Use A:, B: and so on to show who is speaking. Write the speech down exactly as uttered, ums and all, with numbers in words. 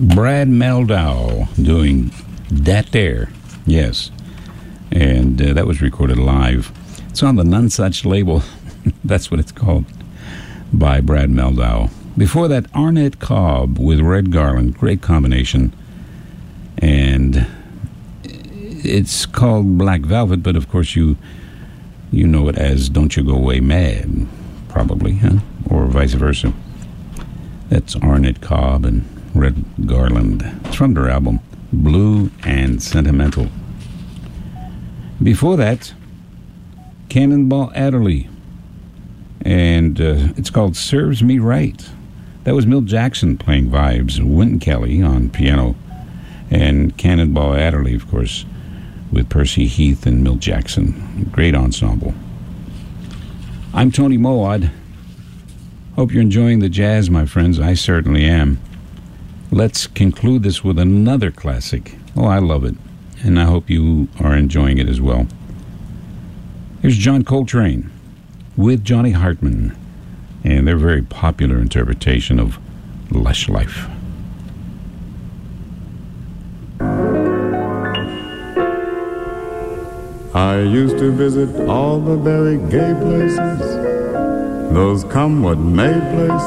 A: Brad Mehldau doing that there. Yes. And uh, that was recorded live. It's on the None Such label. That's what it's called. By Brad Mehldau. Before that, Arnett Cobb with Red Garland. Great combination. And it's called Black Velvet, but of course you you know it as Don't You Go Away Mad, probably, huh? Or vice versa. That's Arnett Cobb and Red Garland. It's from their album Blue and Sentimental. Before that, Cannonball Adderley, and uh, it's called Serves Me Right. That was Milt Jackson playing vibes, Wynton Kelly on piano, and Cannonball Adderley, of course, with Percy Heath and Milt Jackson. Great ensemble. I'm Tony Moad. Hope you're enjoying the jazz, my friends. I certainly am. Let's conclude this with another classic. Oh, I love it, and I hope you are enjoying it as well. Here's John Coltrane with Johnny Hartman and their very popular interpretation of Lush Life.
B: I used to visit all the very gay places, those come what may places.